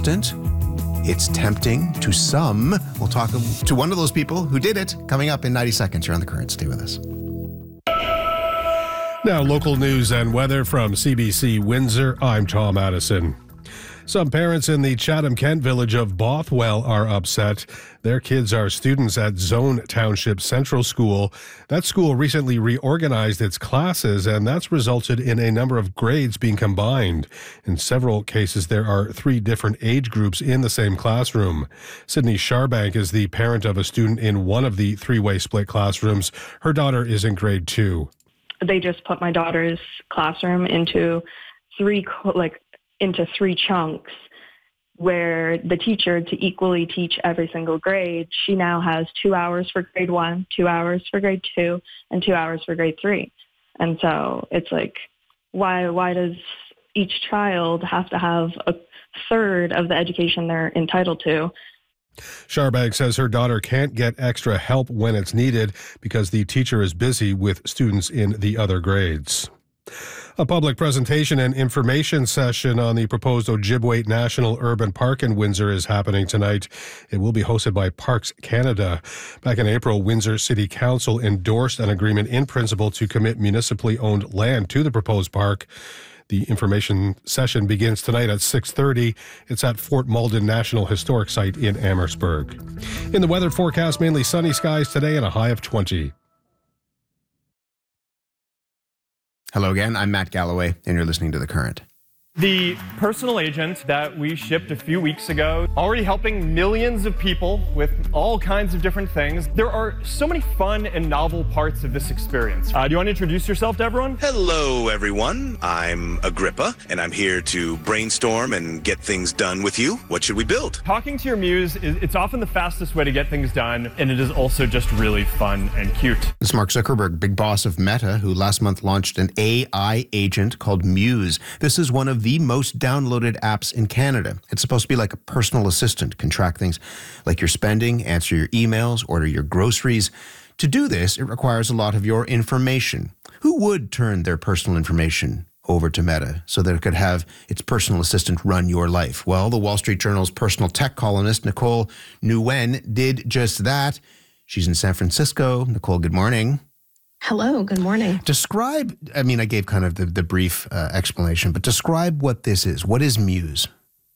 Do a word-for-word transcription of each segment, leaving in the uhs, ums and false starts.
assistant. It's tempting to some. We'll talk to one of those people who did it coming up in ninety seconds here on The Current. Stay with us. Now, local news and weather from C B C Windsor. I'm Tom Addison. Some parents in the Chatham-Kent village of Bothwell are upset. Their kids are students at Zone Township Central School. That school recently reorganized its classes, and that's resulted in a number of grades being combined. In several cases, there are three different age groups in the same classroom. Sydney Sharbank is the parent of a student in one of the three-way split classrooms. Her daughter is in grade two. They just put my daughter's classroom into three, like, into three chunks where the teacher, to equally teach every single grade, she now has two hours for grade one, two hours for grade two, and two hours for grade three. And so it's like, why why does each child have to have a third of the education they're entitled to? Sharbank says her daughter can't get extra help when it's needed because the teacher is busy with students in the other grades. A public presentation and information session on the proposed Ojibway National Urban Park in Windsor is happening tonight. It will be hosted by Parks Canada. Back in April, Windsor City Council endorsed an agreement in principle to commit municipally owned land to the proposed park. The information session begins tonight at six thirty. It's at Fort Malden National Historic Site in Amherstburg. In the weather forecast, mainly sunny skies today and a high of twenty. Hello again, I'm Matt Galloway, and you're listening to The Current. The personal agent that we shipped a few weeks ago, already helping millions of people with all kinds of different things. There are so many fun and novel parts of this experience. Uh, do you want to introduce yourself to everyone? Hello, everyone. I'm Agrippa, and I'm here to brainstorm and get things done with you. What should we build? Talking to your muse, is it's often the fastest way to get things done, and it is also just really fun and cute. This is Mark Zuckerberg, big boss of Meta, who last month launched an A I agent called Muse. This is one of the most downloaded apps in Canada. It's supposed to be like a personal assistant, can track things like your spending, answer your emails, order your groceries. To do this, it requires a lot of your information. Who would turn their personal information over to Meta so that it could have its personal assistant run your life? Well, the Wall Street Journal's personal tech columnist, Nicole Nguyen, did just that. She's in San Francisco. Nicole, good morning. Hello, good morning. Describe, I mean, I gave kind of the, the brief uh, explanation, but describe what this is. What is Muse?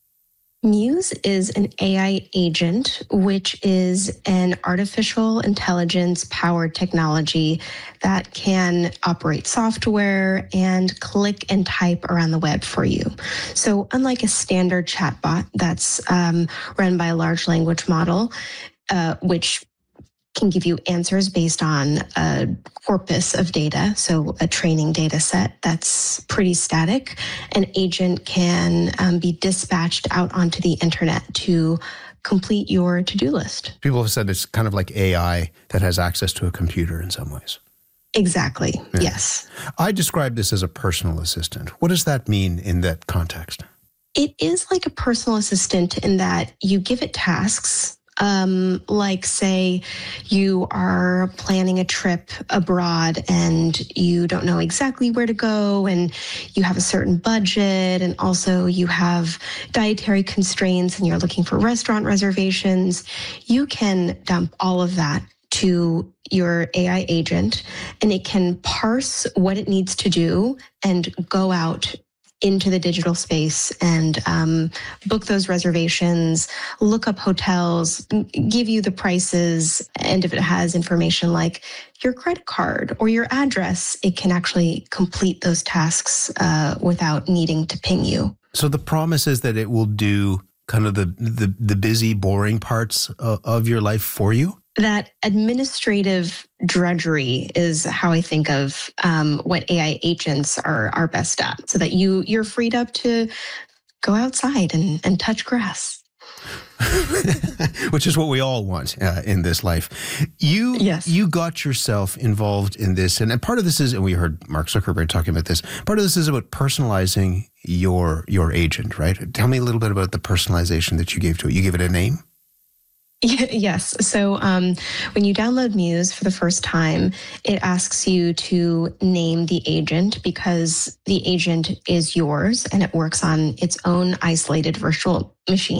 Muse is an A I agent, which is an artificial intelligence powered technology that can operate software and click and type around the web for you. So unlike a standard chatbot that's um, run by a large language model, uh, which can give you answers based on a corpus of data, so a training data set that's pretty static. An agent can um, be dispatched out onto the internet to complete your to-do list. People have said it's kind of like A I that has access to a computer in some ways. Exactly, yeah. Yes. I describe this as a personal assistant. What does that mean in that context? It is like a personal assistant in that you give it tasks. Um, like, say, you are planning a trip abroad and you don't know exactly where to go and you have a certain budget and also you have dietary constraints and you're looking for restaurant reservations. You can dump all of that to your A I agent and it can parse what it needs to do and go out into the digital space and um, book those reservations, look up hotels, give you the prices, and if it has information like your credit card or your address, it can actually complete those tasks uh, without needing to ping you. So the promise is that it will do kind of the the, the busy, boring parts of, of your life for you? That administrative drudgery is how I think of um, what A I agents are are best at, so that you you're freed up to go outside and, and touch grass. Which is what we all want uh, in this life. You yes. you got yourself involved in this, and, and part of this is, and we heard Mark Zuckerberg talking about this, part of this is about personalizing your your agent, right? Tell me a little bit about the personalization that you gave to it. You gave it a name? Yes. So um, when you download Muse for the first time, it asks you to name the agent because the agent is yours and it works on its own isolated virtual machine.